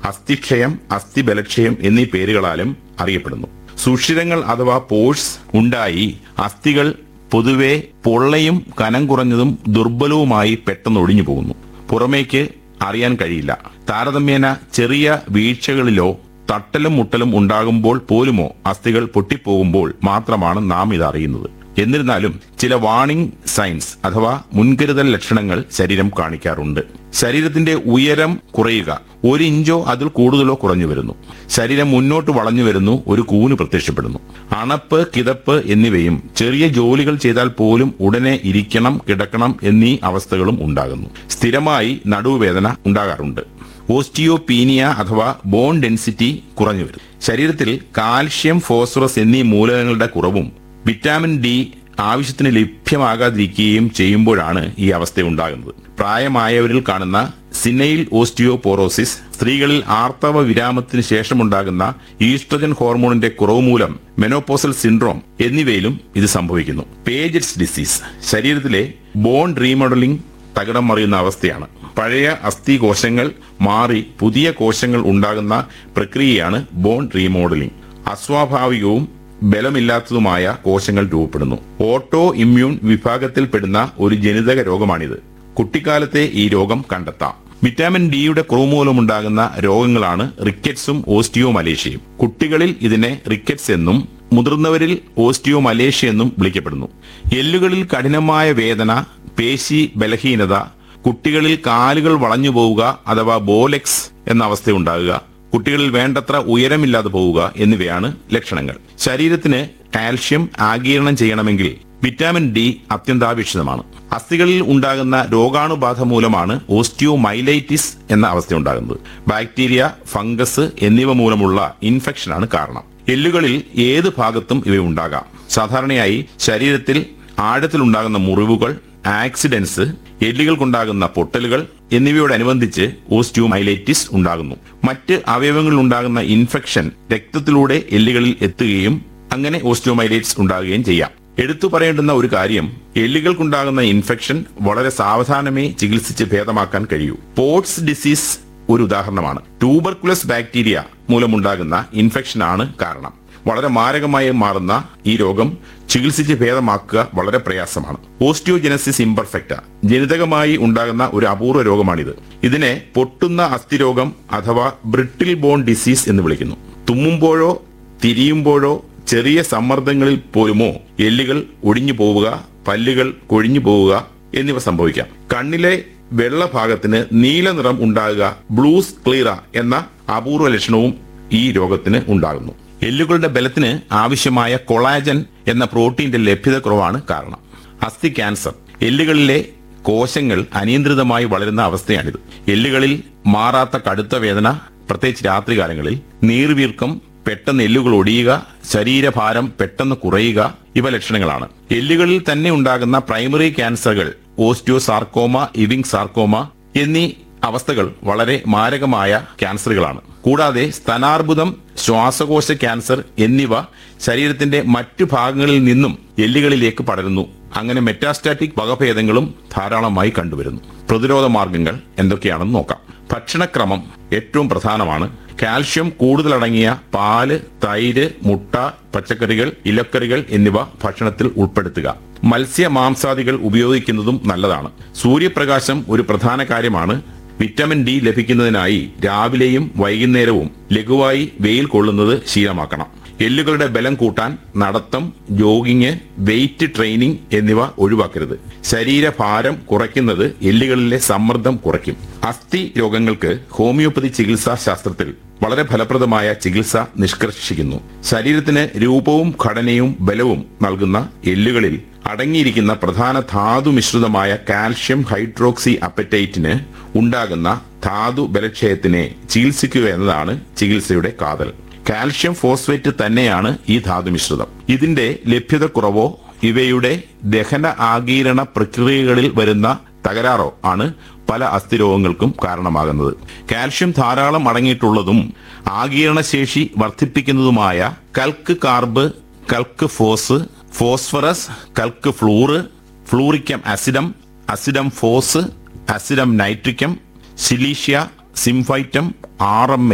അസ്ഥിക്ഷയം, അസ്ഥിബലക്ഷയം എന്നീ പേരുകളാലും അറിയപ്പെടുന്നു. സുഷിരങ്ങൾ അഥവാ പോഴ്സ് ഉണ്ടായി അസ്ഥികൾ പൊതുവെ പൊള്ളയും കനം കുറഞ്ഞതും ദുർബലവുമായി പെട്ടെന്ന് ഒടിഞ്ഞു പോകുന്നു. പുറമേക്ക് അറിയാൻ കഴിയില്ല. താരതമ്യേന ചെറിയ വീഴ്ചകളിലോ തട്ടലും മുട്ടലും ഉണ്ടാകുമ്പോൾ പോലുമോ അസ്ഥികൾ പൊട്ടിപ്പോകുമ്പോൾ മാത്രമാണ് നാം ഇത് അറിയുന്നത്. എന്നിരുന്നാലും ചില വാർണിംഗ് സൈൻസ് അഥവാ മുൻകരുതൽ ലക്ഷണങ്ങൾ ശരീരം കാണിക്കാറുണ്ട്. ശരീരത്തിന്റെ ഉയരം കുറയുക, 1 ഇഞ്ചോ അതിൽ കൂടുതലോ കുറഞ്ഞു വരുന്നു. ശരീരം മുന്നോട്ട് വളഞ്ഞു വരുന്നു. ഒരു കൂന് പ്രത്യക്ഷപ്പെടുന്നു. അണപ്പ്, കിതപ്പ് എന്നിവയും ചെറിയ ജോലികൾ ചെയ്താൽ പോലും ഉടനെ ഇരിക്കണം, കിടക്കണം എന്നീ അവസ്ഥകളും ഉണ്ടാകുന്നു. സ്ഥിരമായി നടുവേദന ഉണ്ടാകാറുണ്ട്. ഓസ്റ്റിയോപീനിയ അഥവാ ബോൺ ഡെൻസിറ്റി കുറഞ്ഞു വരും. ശരീരത്തിൽ കാൽഷ്യം, ഫോസ്ഫറസ് എന്നീ മൂലകങ്ങളുടെ കുറവും വിറ്റാമിൻ ഡി ആവശ്യത്തിന് ലഭ്യമാകാതിരിക്കുകയും ചെയ്യുമ്പോഴാണ് ഈ അവസ്ഥ ഉണ്ടാകുന്നത്. പ്രായമായവരിൽ കാണുന്ന സിനൈൽ ഓസ്റ്റിയോപോറോസിസ്, സ്ത്രീകളിൽ ആർത്തവ വിരാമത്തിന് ശേഷമുണ്ടാകുന്ന ഈസ്ട്രജൻ ഹോർമോണിന്റെ കുറവ് മൂലം മെനോപോസൽ സിൻഡ്രോം എന്നിവയിലും ഇത് സംഭവിക്കുന്നു. പേജറ്റ്സ് ഡിസീസ് ശരീരത്തിലെ ബോൺ റീമോഡലിംഗ് തകിടം മറിയുന്ന അവസ്ഥയാണ്. പഴയ അസ്ഥി കോശങ്ങൾ മാറി പുതിയ കോശങ്ങൾ ഉണ്ടാകുന്ന പ്രക്രിയയാണ് ബോൺ റീമോഡലിംഗ്. അസ്വാഭാവികവും ബലമില്ലാത്തതുമായ കോശങ്ങൾ രൂപപ്പെടുന്നു. ഓട്ടോ ഇമ്മ്യൂൺ വിഭാഗത്തിൽപ്പെടുന്ന ഒരു ജനിതക രോഗമാണിത്. കുട്ടിക്കാലത്തെ ഈ രോഗം കണ്ടെത്താം. വിറ്റാമിൻ ഡിയുടെ കുറവ് മൂലമുണ്ടാകുന്ന രോഗങ്ങളാണ് റിക്കറ്റ്സും ഓസ്റ്റിയോമലേഷ്യയും. കുട്ടികളിൽ ഇതിനെ റിക്കറ്റ്സ് എന്നും മുതിർന്നവരിൽ ഓസ്റ്റിയോമലേഷ്യ എന്നും വിളിക്കപ്പെടുന്നു. എല്ലുകളിൽ കഠിനമായ വേദന, പേശി ബലഹീനത, കുട്ടികളിൽ കാലുകൾ വളഞ്ഞു പോവുക അഥവാ ബോലെക്സ് എന്ന അവസ്ഥയുണ്ടാകുക, കുട്ടികളിൽ വേണ്ടത്ര ഉയരമില്ലാതെ പോവുക എന്നിവയാണ് ലക്ഷണങ്ങൾ. ശരീരത്തിന് കാൽഷ്യം ആഗിരണം ചെയ്യണമെങ്കിൽ വിറ്റാമിൻ ഡി അത്യന്താപേക്ഷിതമാണ്. അസ്ഥികളിൽ ഉണ്ടാകുന്ന രോഗാണുബാധ മൂലമാണ് ഓസ്റ്റിയോമൈലൈറ്റിസ് എന്ന അവസ്ഥയുണ്ടാകുന്നത്. ബാക്ടീരിയ, ഫംഗസ് എന്നിവ മൂലമുള്ള ഇൻഫെക്ഷനാണ് കാരണം. എല്ലുകളിൽ ഏത് ഭാഗത്തും ഇവയുണ്ടാകാം. സാധാരണയായി ശരീരത്തിൽ ആഴത്തിലുണ്ടാകുന്ന മുറിവുകൾ, ആക്സിഡന്റ്സ്, എല്ലുകൾക്കുണ്ടാകുന്ന പൊട്ടലുകൾ എന്നിവയോടനുബന്ധിച്ച് ഓസ്റ്റിയോമൈലൈറ്റിസ് ഉണ്ടാകുന്നു. മറ്റ് അവയവങ്ങളിൽ ഉണ്ടാകുന്ന ഇൻഫെക്ഷൻ രക്തത്തിലൂടെ എല്ലുകളിൽ എത്തുകയും അങ്ങനെ ഓസ്റ്റിയോമൈലൈറ്റിസ് ഉണ്ടാകുകയും ചെയ്യാം. എടുത്തു പറയേണ്ടുന്ന ഒരു കാര്യം, എല്ലുകൾക്കുണ്ടാകുന്ന ഇൻഫെക്ഷൻ വളരെ സാവധാനമേ ചികിത്സിച്ച് ഭേദമാക്കാൻ കഴിയൂ. പോട്സ് ഡിസീസ് ഒരു ഉദാഹരണമാണ്. ട്യൂബർകുലസ് ബാക്ടീരിയ മൂലമുണ്ടാകുന്ന ഇൻഫെക്ഷനാണ് കാരണം. വളരെ മാരകമായി മാറുന്ന ഈ രോഗം ചികിത്സിച്ച് ഭേദമാക്കുക വളരെ പ്രയാസമാണ്. ഓസ്റ്റിയോജെനസിസ് ഇംപെർഫെക്റ്റ ജനിതകമായി ഉണ്ടാകുന്ന ഒരു അപൂർവ രോഗമാണിത്. ഇതിനെ പൊട്ടുന്ന അസ്ഥിരോഗം അഥവാ ബ്രിട്ടിൽ ബോൺ ഡിസീസ് എന്ന് വിളിക്കുന്നു. തുമ്മുമ്പോഴോ തിരിയുമ്പോഴോ ചെറിയ സമ്മർദ്ദങ്ങളിൽ പോലുമോ എല്ലുകൾ ഒടിഞ്ഞു പോവുക, പല്ലുകൾ കൊഴിഞ്ഞു പോവുക എന്നിവ സംഭവിക്കാം. കണ്ണിലെ വെള്ളഭാഗത്തിന് നീല നിറം ഉണ്ടാകുക, ബ്ലൂസ് ക്ലീറ എന്ന അപൂർവ ലക്ഷണവും ഈ രോഗത്തിന് ഉണ്ടാകുന്നു. എല്ലുകളുടെ ബലത്തിന് ആവശ്യമായ കൊളാജൻ എന്ന പ്രോട്ടീന്റെ ലഭ്യത കുറവാണ് കാരണം. അസ്ഥി ക്യാൻസർ എല്ലുകളിലെ കോശങ്ങൾ അനിയന്ത്രിതമായി വളരുന്ന അവസ്ഥയാണിത്. എല്ലുകളിൽ മാറാത്ത കടുത്ത വേദന, പ്രത്യേകിച്ച് രാത്രികാലങ്ങളിൽ, നീർവീർക്കം, പെട്ടെന്ന് എല്ലുകൾ ഒടിയുക, ശരീരഭാരം പെട്ടെന്ന് കുറയുക ഇവ ലക്ഷണങ്ങളാണ്. എല്ലുകളിൽ തന്നെ ഉണ്ടാകുന്ന പ്രൈമറി ക്യാൻസറുകൾ ഓസ്റ്റിയോസാർക്കോമ, ഇവിംഗ് സാർക്കോമ എന്നീ അവസ്ഥകൾ വളരെ മാരകമായ ക്യാൻസറുകളാണ്. കൂടാതെ സ്തനാർബുദം, ശ്വാസകോശ ക്യാൻസർ എന്നിവ ശരീരത്തിന്റെ മറ്റു ഭാഗങ്ങളിൽ നിന്നും എല്ലുകളിലേക്ക് പടരുന്നു. അങ്ങനെ മെറ്റാസ്റ്റാറ്റിക് വകഭേദങ്ങളും ധാരാളമായി കണ്ടുവരുന്നു. പ്രതിരോധ മാർഗങ്ങൾ എന്തൊക്കെയാണെന്ന് നോക്കാം. ഭക്ഷണക്രമം ഏറ്റവും പ്രധാനമാണ്. കാൽഷ്യം കൂടുതലടങ്ങിയ പാല്, തൈര്, മുട്ട, പച്ചക്കറികൾ, ഇലക്കറികൾ എന്നിവ ഭക്ഷണത്തിൽ ഉൾപ്പെടുത്തുക. മത്സ്യ മാംസാദികൾ ഉപയോഗിക്കുന്നതും നല്ലതാണ്. സൂര്യപ്രകാശം ഒരു പ്രധാന കാര്യമാണ്. വിറ്റാമിൻ ഡി ലഭിക്കുന്നതിനായി രാവിലെയും വൈകുന്നേരവും ലഘുവായി വെയിൽ കൊള്ളുന്നത് ശീലമാക്കണം. എല്ലുകളുടെ ബലം കൂട്ടാൻ നടത്തം, ജോഗിങ്, വെയിറ്റ് ട്രെയിനിങ് എന്നിവ ഒഴിവാക്കരുത്. ശരീരഭാരം കുറയ്ക്കുന്നത് എല്ലുകളിലെ സമ്മർദ്ദം കുറയ്ക്കും. അസ്ഥി രോഗങ്ങൾക്ക് ഹോമിയോപ്പതി ചികിത്സാ ശാസ്ത്രത്തിൽ വളരെ ഫലപ്രദമായ ചികിത്സ നിഷ്കർഷിക്കുന്നു. ശരീരത്തിന് രൂപവും ഘടനയും ബലവും നൽകുന്ന എല്ലുകളിൽ അടങ്ങിയിരിക്കുന്ന പ്രധാന ധാതു മിശ്രിതമായ കാൽഷ്യം ഹൈഡ്രോക്സി അപ്പറ്റൈറ്റിന് ഉണ്ടാകുന്ന ധാതു ബലക്ഷയത്തിനെ ചികിത്സിക്കുക എന്നതാണ് ചികിത്സയുടെ കാതൽ. കാൽഷ്യം ഫോസ്ഫേറ്റ് തന്നെയാണ് ഈ ധാതുമിശ്രിതം. ഇതിന്റെ ലഭ്യതക്കുറവോ ഇവയുടെ ദഹന ആഗീരണ പ്രക്രിയകളിൽ വരുന്ന തകരാറോ ആണ് പല അസ്ഥിരോഗങ്ങൾക്കും കാരണമാകുന്നത്. കാൽഷ്യം ധാരാളം അടങ്ങിയിട്ടുള്ളതും ആഗീരണശേഷി വർദ്ധിപ്പിക്കുന്നതുമായ കൽക്ക് കാർബ്, കൽക്ക് ഫോസ്, ഫോസ്ഫറസ്, കൽക്ക് ഫ്ലൂറ്, ഫ്ലൂറിക്കം അസിഡം, അസിഡം ഫോസ്, അസിഡം നൈട്രിക്കം, സിലീഷ്യ, സിംഫൈറ്റം, ആർ എം